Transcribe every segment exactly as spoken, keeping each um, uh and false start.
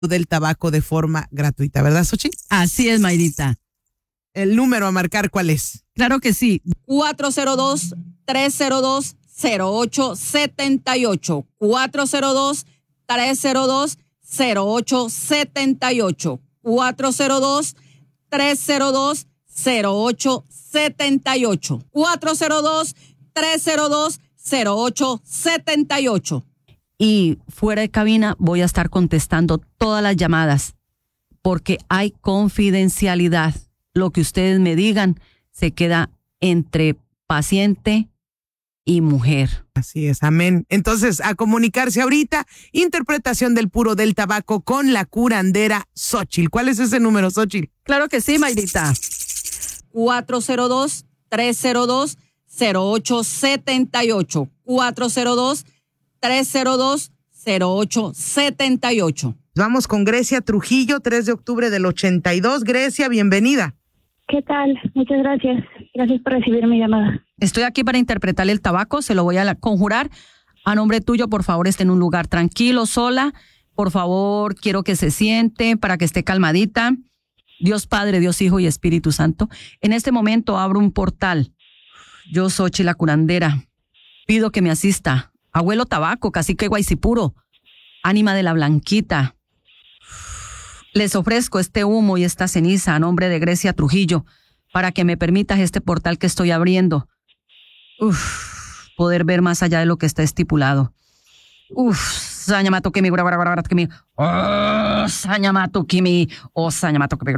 del tabaco de forma gratuita, ¿verdad, Xochitl? Así es, Mayrita. ¿El número a marcar cuál es? Claro que sí. cuatro cero dos, tres cero dos, cero ocho siete ocho. cuatro cero dos, tres cero dos, cero ocho siete ocho. cuatro cero dos, tres cero dos, cero ocho siete ocho. cuatro cero dos, tres cero dos, cero ocho siete ocho. Y fuera de cabina voy a estar contestando todas las llamadas porque hay confidencialidad. Lo que ustedes me digan se queda entre paciente y mujer. Así es, amén. Entonces, a comunicarse ahorita, interpretación del puro del tabaco con la curandera Xochitl. ¿Cuál es ese número, Xochitl? Claro que sí, Mayrita. cuatro cero dos, tres cero dos, cero ocho siete ocho. cuatro cero dos, tres cero dos, cero ocho siete ocho. Vamos con Grecia Trujillo, tres de octubre del ochenta y dos. Grecia, bienvenida. ¿Qué tal? Muchas gracias. Gracias por recibir mi llamada. Estoy aquí para interpretarle el tabaco, se lo voy a conjurar. A nombre tuyo, por favor, esté en un lugar tranquilo, sola. Por favor, quiero que se siente para que esté calmadita. Dios Padre, Dios Hijo y Espíritu Santo. En este momento abro un portal. Yo, Xochitl, la curandera, pido que me asista. Abuelo Tabaco, cacique Guaycipuro, ánima de la Blanquita. Les ofrezco este humo y esta ceniza a nombre de Grecia Trujillo para que me permitas este portal que estoy abriendo. Uf, poder ver más allá de lo que está estipulado. Uf, sañamato kimi, kimi, oh, sañamato kimi, oh, sañamato kimi,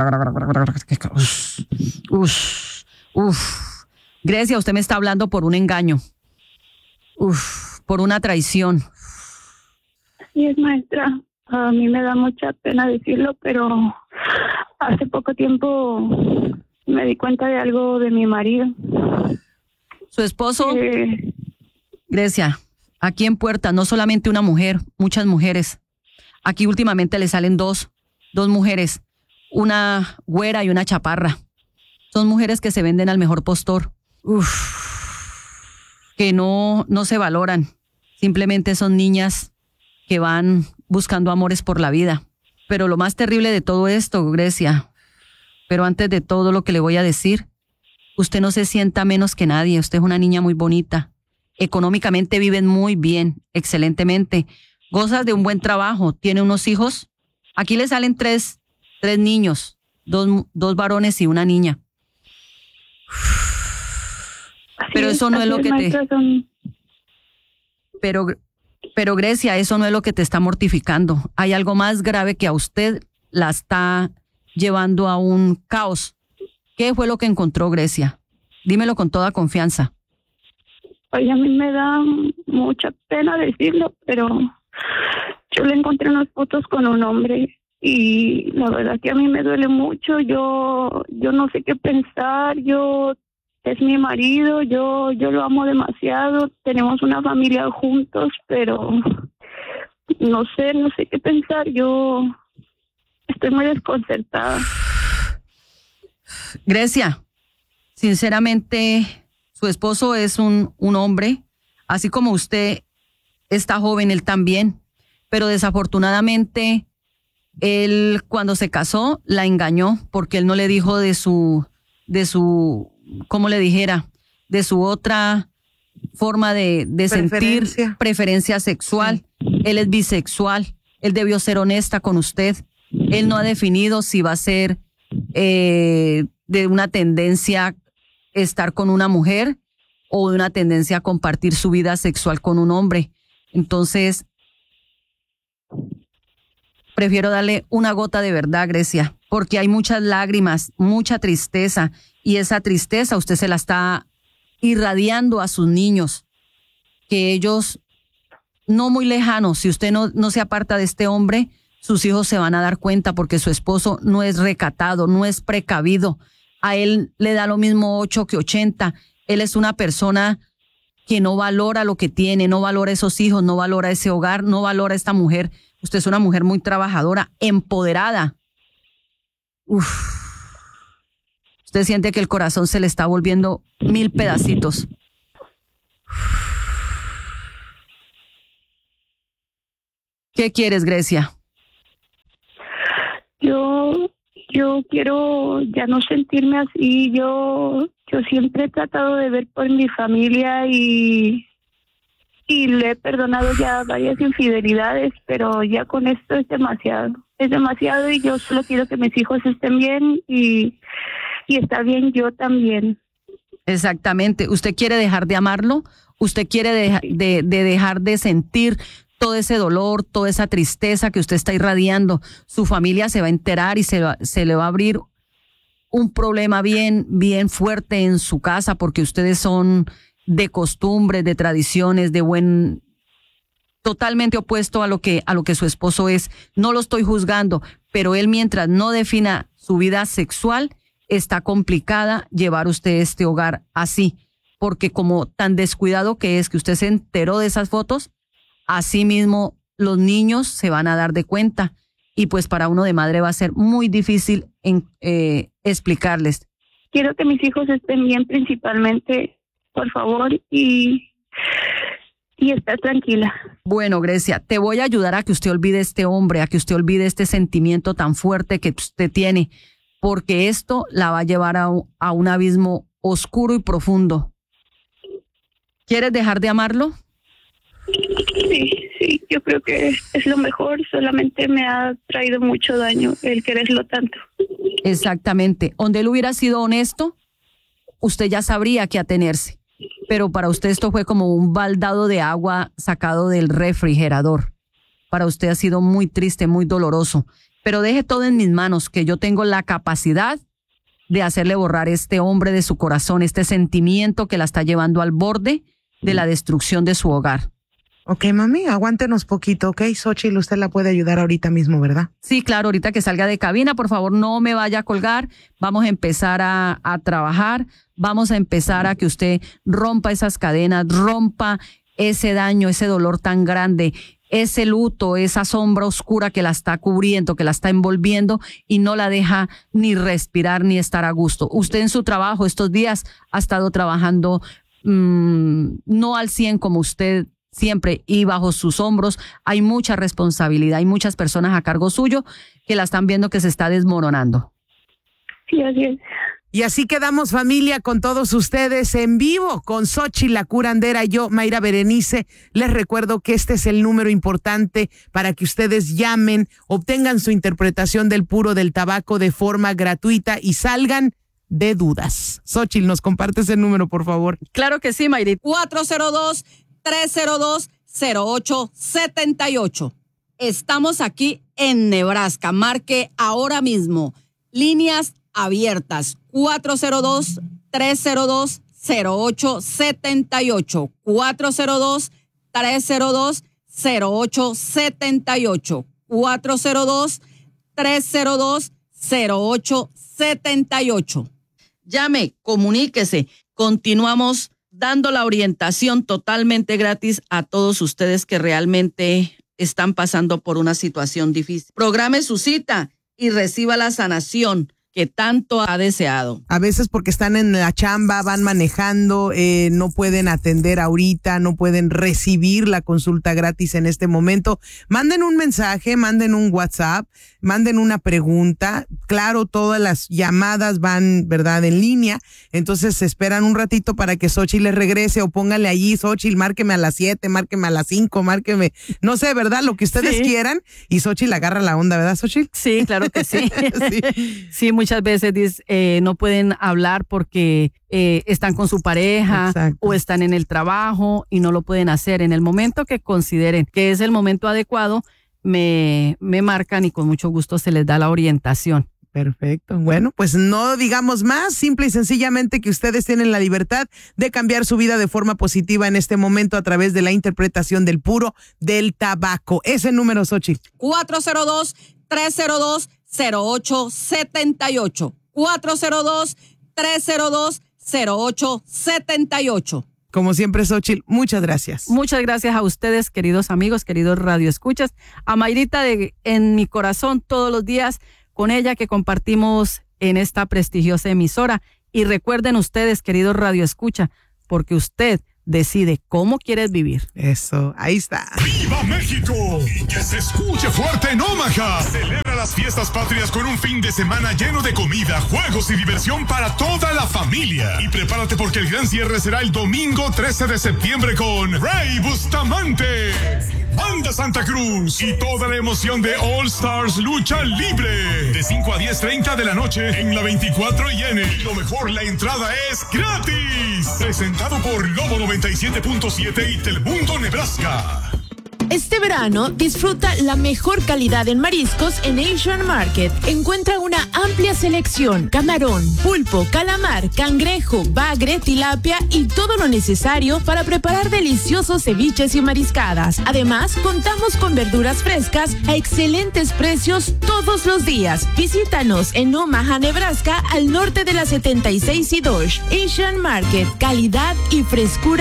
uf, uf. Grecia, usted me está hablando por un engaño. Uf, por una traición. Sí, es maestra. A mí me da mucha pena decirlo, pero hace poco tiempo me di cuenta de algo de mi marido. ¿Su esposo? Eh, Grecia, aquí en Puerta no solamente una mujer, muchas mujeres. Aquí últimamente le salen dos, dos mujeres, una güera y una chaparra. Son mujeres que se venden al mejor postor. Uf, que no, no se valoran. Simplemente son niñas que van buscando amores por la vida. Pero lo más terrible de todo esto, Grecia, pero antes de todo lo que le voy a decir, usted no se sienta menos que nadie. Usted es una niña muy bonita. Económicamente viven muy bien, excelentemente. Gozas de un buen trabajo. Tiene unos hijos. Aquí le salen tres, tres niños, dos, dos varones y una niña. Pero eso no es lo que te... Son... Pero, pero Grecia, eso no es lo que te está mortificando. Hay algo más grave que a usted la está llevando a un caos. ¿Qué fue lo que encontró, Grecia? Dímelo con toda confianza. Oye, a mí me da mucha pena decirlo, pero yo le encontré unas fotos con un hombre y la verdad que a mí me duele mucho. Yo, yo no sé qué pensar. Yo es mi marido, yo, yo lo amo demasiado. Tenemos una familia juntos, pero no sé, no sé qué pensar. Yo estoy muy desconcertada. Grecia, sinceramente, su esposo es un, un hombre, así como usted está joven, él también, pero desafortunadamente, él cuando se casó la engañó porque él no le dijo de su, de su, ¿cómo le dijera? De su otra forma de, de sentir preferencia sexual. Sí. Él es bisexual, él debió ser honesta con usted. Él no ha definido si va a ser eh, de una tendencia estar con una mujer o de una tendencia a compartir su vida sexual con un hombre. Entonces, prefiero darle una gota de verdad, Grecia, porque hay muchas lágrimas, mucha tristeza, y esa tristeza usted se la está irradiando a sus niños, que ellos, no muy lejanos, si usted no, no se aparta de este hombre, sus hijos se van a dar cuenta porque su esposo no es recatado, no es precavido. A él le da lo mismo ocho que ochenta. Él es una persona que no valora lo que tiene, no valora esos hijos, no valora ese hogar, no valora a esta mujer. Usted es una mujer muy trabajadora, empoderada. Uf. Usted siente que el corazón se le está volviendo mil pedacitos. ¿Qué quieres, Grecia? yo, yo quiero ya no sentirme así. Yo, yo siempre he tratado de ver por mi familia y, y le he perdonado ya varias infidelidades, pero ya con esto es demasiado. Es demasiado y yo solo quiero que mis hijos estén bien y, y estar bien yo también. Exactamente. ¿Usted quiere dejar de amarlo? ¿Usted quiere de, de, de dejar de sentir todo ese dolor, toda esa tristeza que usted está irradiando? Su familia se va a enterar y se, va, se le va a abrir un problema bien, bien fuerte en su casa porque ustedes son de costumbres, de tradiciones, de buen... totalmente opuesto a lo que a lo que su esposo es. No lo estoy juzgando, pero él mientras no defina su vida sexual, está complicada llevar usted este hogar así, porque como tan descuidado que es que usted se enteró de esas fotos, así mismo los niños se van a dar de cuenta y pues para uno de madre va a ser muy difícil en, eh, explicarles. Quiero que mis hijos estén bien principalmente, por favor, y... y estar tranquila. Bueno, Grecia, te voy a ayudar a que usted olvide este hombre, a que usted olvide este sentimiento tan fuerte que usted tiene, porque esto la va a llevar a un, a un abismo oscuro y profundo. ¿Quieres dejar de amarlo? Sí, sí, yo creo que es lo mejor, solamente me ha traído mucho daño el quererlo tanto. Exactamente. Donde él hubiera sido honesto, usted ya sabría qué atenerse. Pero para usted esto fue como un baldado de agua sacado del refrigerador. Para usted ha sido muy triste, muy doloroso. Pero deje todo en mis manos, que yo tengo la capacidad de hacerle borrar este hombre de su corazón, este sentimiento que la está llevando al borde de la destrucción de su hogar. Ok, mami, aguántenos poquito, ok. Xochitl, usted la puede ayudar ahorita mismo, ¿verdad? Sí, claro, ahorita que salga de cabina, por favor, no me vaya a colgar. Vamos a empezar a, a trabajar. Vamos a empezar a que usted rompa esas cadenas, rompa ese daño, ese dolor tan grande, ese luto, esa sombra oscura que la está cubriendo, que la está envolviendo y no la deja ni respirar ni estar a gusto. Usted en su trabajo estos días ha estado trabajando mmm, no al cien como usted siempre y bajo sus hombros hay mucha responsabilidad, hay muchas personas a cargo suyo que la están viendo que se está desmoronando. Sí, así es. Y así quedamos, familia, con todos ustedes en vivo, con Xochitl, la curandera, y yo, Mayra Berenice. Les recuerdo que este es el número importante para que ustedes llamen, obtengan su interpretación del puro del tabaco de forma gratuita y salgan de dudas. Xochitl, ¿nos compartes el número, por favor? Claro que sí, Mayra. cuatro cero dos, tres cero dos, cero ocho siete ocho. Estamos aquí en Nebraska. Marque ahora mismo. Líneas abiertas. cuatro cero dos, tres cero dos, cero ocho siete ocho. cuatro cero dos, tres cero dos, cero ocho siete ocho. cuatro cero dos, tres cero dos, cero ocho siete ocho. Llame, comuníquese. Continuamos dando la orientación totalmente gratis a todos ustedes que realmente están pasando por una situación difícil. Programe su cita y reciba la sanación que tanto ha deseado. A veces porque están en la chamba, van manejando, eh, no pueden atender ahorita, no pueden recibir la consulta gratis en este momento. Manden un mensaje, manden un WhatsApp, manden una pregunta. Claro, todas las llamadas van, ¿verdad?, en línea. Entonces se esperan un ratito para que Xochitl les regrese o póngale allí, Xochitl, márqueme a las siete, márqueme a las cinco, márqueme, no sé, ¿verdad? Lo que ustedes sí quieran. Y Xochitl agarra la onda, ¿verdad, Xochitl? Sí, claro que sí. Sí. Sí, muchas veces eh, no pueden hablar porque eh, están con su pareja. Exacto. O están en el trabajo y no lo pueden hacer. En el momento que consideren que es el momento adecuado, me, me marcan y con mucho gusto se les da la orientación. Perfecto. Bueno, pues no digamos más, simple y sencillamente que ustedes tienen la libertad de cambiar su vida de forma positiva en este momento a través de la interpretación del puro del tabaco. Ese número, Xochitl. cuatro cero dos, tres cero dos, cero ocho siete ocho. cuatro cero dos, tres cero dos, cero ocho siete ocho. Como siempre, Xochitl, muchas gracias. Muchas gracias a ustedes, queridos amigos, queridos radioescuchas. A Mayrita de En Mi Corazón todos los días, con ella que compartimos en esta prestigiosa emisora. Y recuerden ustedes, queridos radioescucha, porque usted decide cómo quieres vivir. Eso, ahí está. ¡Viva México! ¡Que se escuche fuerte en Omaha! Celebra la las fiestas patrias con un fin de semana lleno de comida, juegos y diversión para toda la familia. Y prepárate porque el gran cierre será el domingo trece de septiembre con Rey Bustamante, Banda Santa Cruz y toda la emoción de All Stars Lucha Libre. De cinco a diez treinta de la noche en la veinticuatro y N. Y lo mejor, la entrada es gratis. Presentado por Lobo noventa y siete punto siete y Telemundo Nebraska. Este verano, disfruta la mejor calidad en mariscos en Asian Market. Encuentra una amplia selección: camarón, pulpo, calamar, cangrejo, bagre, tilapia y todo lo necesario para preparar deliciosos ceviches y mariscadas. Además, contamos con verduras frescas a excelentes precios todos los días. Visítanos en Omaha, Nebraska, al norte de la setenta y seis y Dodge. Asian Market, calidad y frescura